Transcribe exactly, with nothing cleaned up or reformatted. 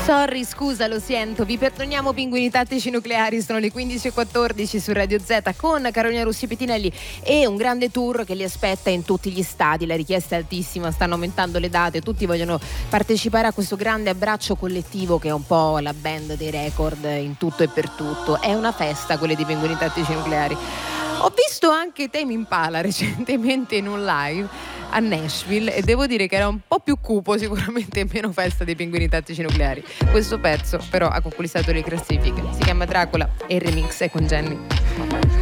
Sorry, scusa, lo sento, vi perdoniamo Pinguini Tattici Nucleari, sono le quindici e quattordici su Radio Z con Carolina Russi Pettinelli e un grande tour che li aspetta in tutti gli stadi, la richiesta è altissima, stanno aumentando le date, tutti vogliono partecipare a questo grande abbraccio collettivo che è un po' la band dei record in tutto e per tutto, è una festa quelle di Pinguini Tattici Nucleari. Ho visto anche Tame Impala recentemente in un live a Nashville e devo dire che era un po' più cupo sicuramente e meno festa dei Pinguini Tattici Nucleari. Questo pezzo però ha conquistato le classifiche, si chiama Dracula e il remix è con Jenny.